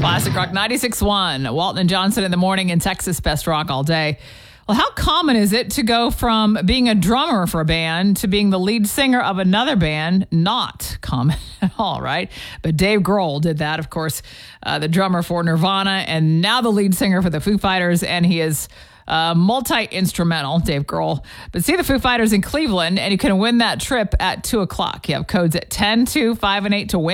Classic Rock 96.1. Walton and Johnson in the morning in Texas Best Rock all day. Well, how common is it to go from being a drummer for a band to being the lead singer of another band? Not common at all, right? But Dave Grohl did that, of course, the drummer for Nirvana and now the lead singer for the Foo Fighters, and he is multi-instrumental, Dave Grohl. But see the Foo Fighters in Cleveland, and you can win that trip at 2 o'clock. You have codes at 10, 2, 5, and 8 to win.